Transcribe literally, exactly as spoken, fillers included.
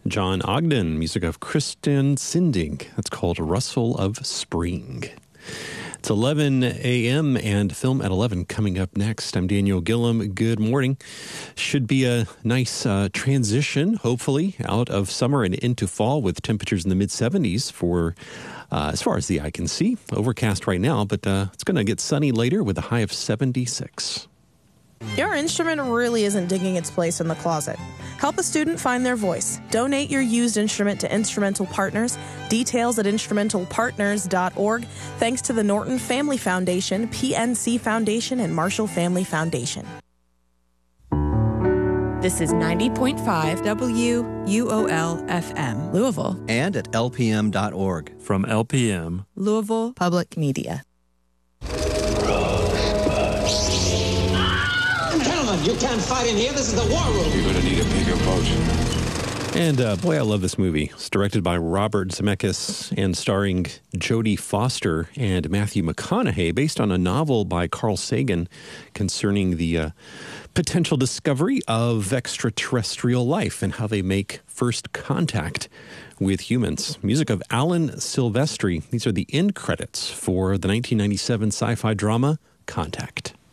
John Ogden, music of Kristen Sinding. That's called Rustle of Spring. It's eleven a.m. and Film at eleven coming up next. I'm Daniel Gillum. Good morning. Should be a nice uh, transition, hopefully, out of summer and into fall with temperatures in the mid seventies for uh, as far as the eye can see. Overcast right now, but uh, it's going to get sunny later with a high of seventy-six. Your instrument really isn't digging its place in the closet. Help a student find their voice. Donate your used instrument to Instrumental Partners. Details at instrumental partners dot org. Thanks to the Norton Family Foundation, P N C Foundation, and Marshall Family Foundation. This is ninety point five W U O L F M, Louisville. And at L P M dot org. From L P M, Louisville Public Media. You can't fight in here. This is the war room. You're going to need a bigger boat. And uh, boy, I love this movie. It's directed by Robert Zemeckis and starring Jodie Foster and Matthew McConaughey, based on a novel by Carl Sagan concerning the uh, potential discovery of extraterrestrial life and how they make first contact with humans. Music of Alan Silvestri. These are the end credits for the nineteen ninety-seven sci-fi drama Contact.